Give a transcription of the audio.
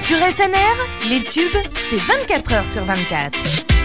Sur SNR, les tubes, c'est 24 heures sur 24.